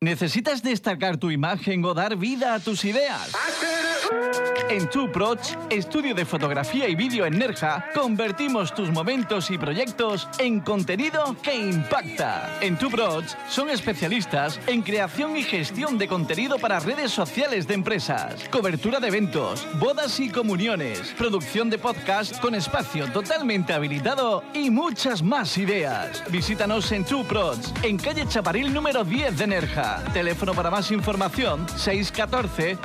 ¿Necesitas destacar tu imagen o dar vida a tus ideas? En TwoProch, estudio de fotografía y vídeo en Nerja, convertimos tus momentos y proyectos en contenido que impacta. En TwoProch son especialistas en creación y gestión de contenido para redes sociales de empresas, cobertura de eventos, bodas y comuniones, producción de podcast con espacio totalmente habilitado y muchas más ideas. Visítanos en TwoProch, en calle Chaparil número 10 de Nerja. Teléfono para más información 614